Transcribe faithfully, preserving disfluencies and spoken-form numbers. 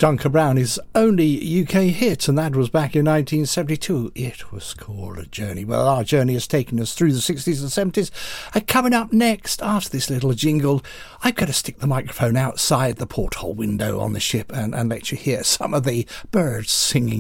Duncan Brown, his only U K hit, and that was back in nineteen seventy-two. It was called A Journey. Well, our journey has taken us through the sixties and seventies. And coming up next, after this little jingle, I've got to stick the microphone outside the porthole window on the ship and, and let you hear some of the birds singing